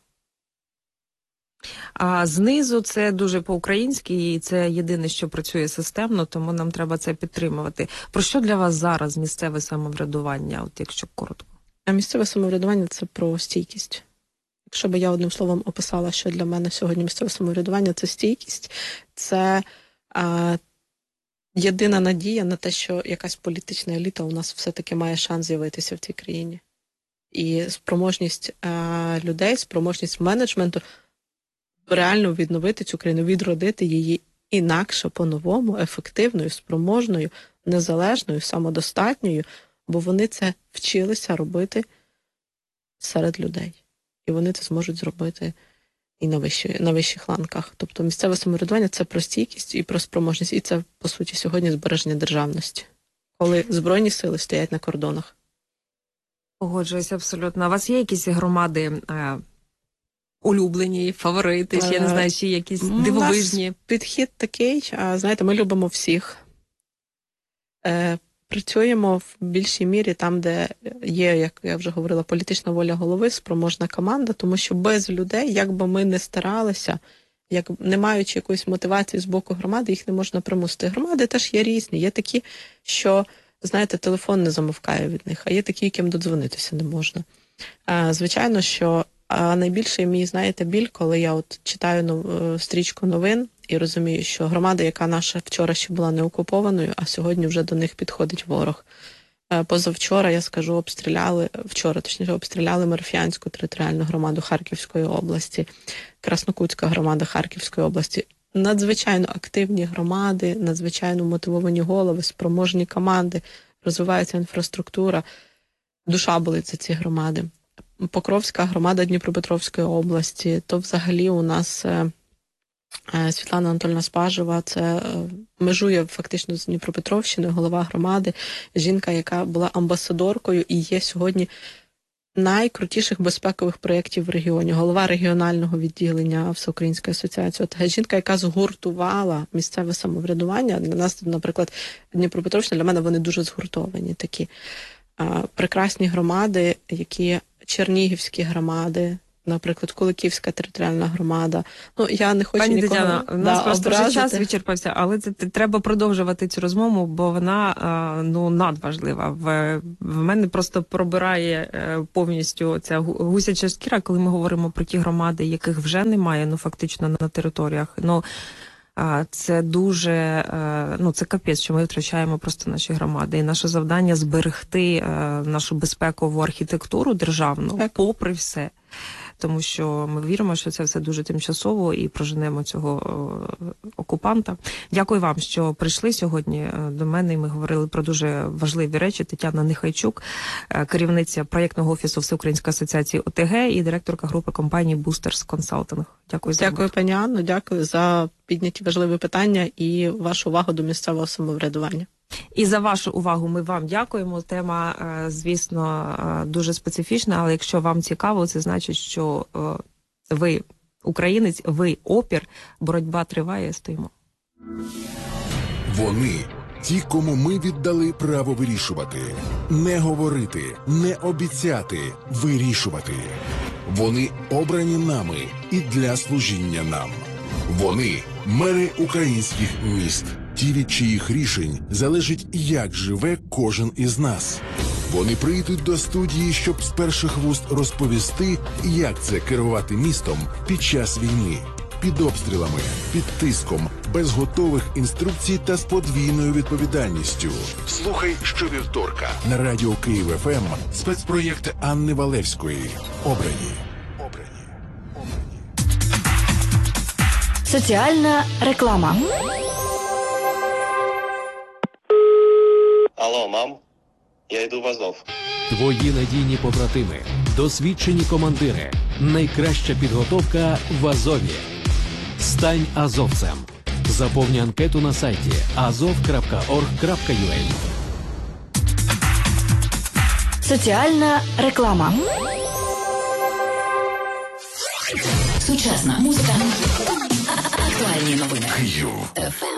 А знизу це дуже по-українськи, і це єдине, що працює системно, тому нам треба це підтримувати. Про що для вас зараз місцеве самоврядування, от якщо коротко? А місцеве самоврядування – це про стійкість. Якщо б я одним словом описала, що для мене сьогодні місцеве самоврядування – це стійкість, це а, єдина надія на те, що якась політична еліта у нас все-таки має шанс з'явитися в цій країні. І спроможність а, людей, спроможність менеджменту реально відновити цю країну, відродити її інакше, по-новому, ефективною, спроможною, незалежною, самодостатньою, бо вони це вчилися робити серед людей. І вони це зможуть зробити і на, вищі, на вищих ланках. Тобто місцеве самоврядування – це про стійкість і про спроможність. І це, по суті, сьогодні збереження державності, коли Збройні сили стоять на кордонах. Погоджуюся абсолютно. А у вас є якісь громади е, улюблені, фаворити, ще, я не знаю, чи якісь дивовижні? У нас підхід такий, знаєте, ми любимо всіх. Е, Працюємо в більшій мірі там, де є, як я вже говорила, політична воля голови, спроможна команда, тому що без людей, як би ми не старалися, як не маючи якоїсь мотивації з боку громади, їх не можна примусити. Громади теж є різні. Є такі, що, знаєте, телефон не замовкає від них, а є такі, яким додзвонитися не можна. А, звичайно, що а найбільший мій, знаєте, біль, коли я от читаю нов... стрічку новин, і розумію, що громада, яка наша вчора ще була не окупованою, а сьогодні вже до них підходить ворог. Позавчора, я скажу, обстріляли, вчора, точніше, обстріляли Марф'янську територіальну громаду Харківської області, Краснокутська громада Харківської області. надзвичайно активні громади, надзвичайно мотивовані голови, спроможні команди, розвивається інфраструктура. Душа болить за ці громади. Покровська громада Дніпропетровської області, то взагалі у нас е, е, Світлана Анатольовна Спажева, це е, межує фактично з Дніпропетровщиною, голова громади, жінка, яка була амбасадоркою і є сьогодні найкрутіших безпекових проєктів в регіоні, голова регіонального відділення Всеукраїнської асоціації. Та жінка, яка згуртувала місцеве самоврядування. Для нас, наприклад, Дніпропетровщина, для мене вони дуже згуртовані такі. Прекрасні громади, які Чернігівські громади, наприклад, Куликівська територіальна громада. Ну, я не хочу Пані нікого Тетяно, у нас да, просто вже образити. час вичерпався, але це, це треба продовжувати цю розмову, бо вона ну надважлива. В, в мене просто пробирає повністю ця гусяча шкіра, коли ми говоримо про ті громади, яких вже немає, ну фактично на територіях. Ну це дуже, ну це капець, що ми втрачаємо просто наші громади. І наше завдання зберегти нашу безпекову архітектуру державну, так, попри все. Тому що ми віримо, що це все дуже тимчасово і проженемо цього окупанта. Дякую вам, що прийшли сьогодні до мене, і ми говорили про дуже важливі речі. Тетяна Нехайчук, керівниця проєктного офісу Всеукраїнської асоціації ОТГ і директорка групи компанії Boosters Consulting. Дякую за Дякую, пані Анно, дякую за підняті важливі питання і вашу увагу до місцевого самоврядування. І за вашу увагу ми вам дякуємо. Тема, звісно, дуже специфічна, але якщо вам цікаво, це значить, що ви українець, ви опір, боротьба триває, стоїмо. Вони – ті, кому ми віддали право вирішувати. Не говорити, не обіцяти, вирішувати. Вони обрані нами і для служіння нам. Вони – мери українських міст. Ті, від чиїх рішень залежить, як живе кожен із нас. Вони прийдуть до студії, щоб з перших вуст розповісти, як це керувати містом під час війни. Під обстрілами, під тиском, без готових інструкцій та з подвійною відповідальністю. Слухай щовівторка на радіо Київ еф ем спецпроєкт Анни Валевської. Обрані. Обрані. Обрані. Соціальна реклама. Алло, мам, я йду в Азов. Твої надійні побратими, досвідчені командири, найкраща підготовка в Азові. Стань азовцем. Заповни анкету на сайті азов крапка орг крапка ю а. Соціальна реклама. Сучасна музика. Актуальні новини. Київ.